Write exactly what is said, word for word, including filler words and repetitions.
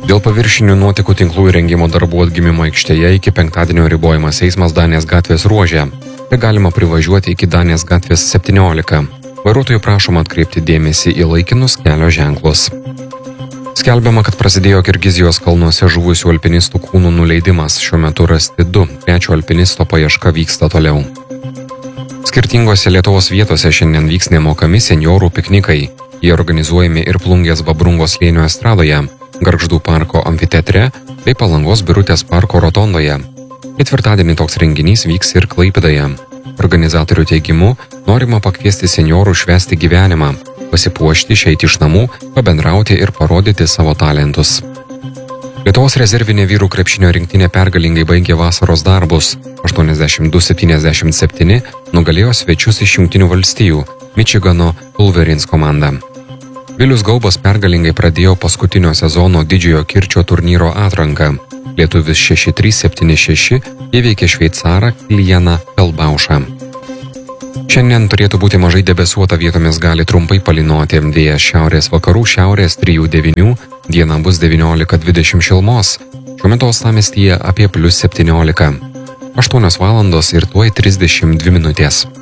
Dėl paviršinių nuotekų tinklų įrengimo darbų atgimimo aikštėje iki penktadienio ribojamas eismas Danės gatvės ruože. Tai galima privažiuoti iki Danės gatvės septyniolika. Vairuotojų prašoma atkreipti dėmesį į laikinus kelio ženklus. Skelbiama, kad prasidėjo Kirgizijos kalnuose žuvusių alpinistų kūnų nuleidimas. Šiuo metu rasti du, trečio alpinisto paieška vyksta toliau. Skirtingose Lietuvos vietose šiandien vyks nemokami seniorų piknikai. Jie organizuojami ir Plungės Vabrungos slėnio estradoje, Gargždų parko amfiteatre bei Palangos Birutės parko rotondoje. Ketvirtadienį toks renginys vyks ir Klaipėdoje. Organizatorių teigimu, norima pakviesti seniorų švęsti gyvenimą, pasipuošti, išeiti iš namų, pabendrauti ir parodyti savo talentus. Lietuvos rezervinė vyrų krepšinio rinktinė pergalingai baigė vasaros darbus. aštuoniasdešimt du septyniasdešimt septyni nugalėjo svečius iš Jungtinių valstijų, Mičigano Wolverines komandą. Vilius Gaubas pergalingai pradėjo paskutinio sezono didžiojo kirčio turnyro atranką. Lietuvis šeši trys septyni šeši įveikė šveicarą Kilianą Felbaušą. Šiandien turėtų būti mažai debesuota, vietomis gali trumpai palynoti. Vėjas šiaurės vakarų šiaurės trijų devynių, diena bus devyniolika dvidešimt šilumos. Šiuo metu uostamiestyje apie plius septyniolika. aštuonios valandos ir tuoj trisdešimt dvi minutės.